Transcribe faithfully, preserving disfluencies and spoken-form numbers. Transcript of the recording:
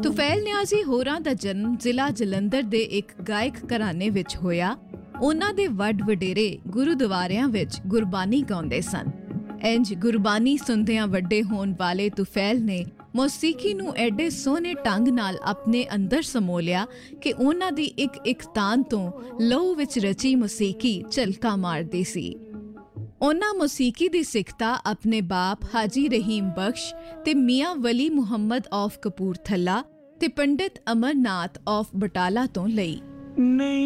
ਤੁਫੈਲ ਨਿਆਜ਼ੀ ਹੋਰਾਂ ਦਾ ਜਨਮ ਜ਼ਿਲ੍ਹਾ ਜਲੰਧਰ ਦੇ ਇੱਕ ਗਾਇਕ ਘਰਾਣੇ ਵਿੱਚ ਹੋਇਆ। ਉਹਨਾਂ ਦੇ ਵੱਡ ਵਡੇਰੇ ਗੁਰਦੁਆਰਿਆਂ ਵਿੱਚ ਗੁਰਬਾਨੀ ਗਾਉਂਦੇ ਸਨ। ਇੰਜ ਗੁਰਬਾਨੀ ਸੁਣਦਿਆਂ ਵੱਡੇ ਹੋਣ ਵਾਲੇ ਤੁਫੈਲ ਨੇ ਮੌਸੀਕੀ ਨੂੰ ਐਡੇ ਸੋਹਣੇ ਢੰਗ ਨਾਲ ਆਪਣੇ ਅੰਦਰ ਸਮੋ ਲਿਆ ਕਿ ਉਹਨਾਂ ਦੀ ਇੱਕ ਇੱਕ ਤਾਨ ਤੋਂ ਲਹੂ ਵਿੱਚ ਰਚੀ ਮੌਸੀਕੀ ਝਲਕਾ ਮਾਰਦੀ ਸੀ। ਉਹਨਾਂ ਮੌਸੀਕੀ ਦੀ ਸਿੱਖਤਾ ਆਪਣੇ ਬਾਪ ਹਾਜੀ ਰਹੀਮ ਬਖਸ਼ ਤੇ ਮੀਆਂ ਵਲੀ ਮੁਹੰਮਦ ਆਫ ਕਪੂਰਥਲਾ ਤੇ ਪੰਡਿਤ ਅਮਰਨਾਥ ਆਫ ਬਟਾਲਾ ਤੋਂ ਲਈ। ਨਹੀਂ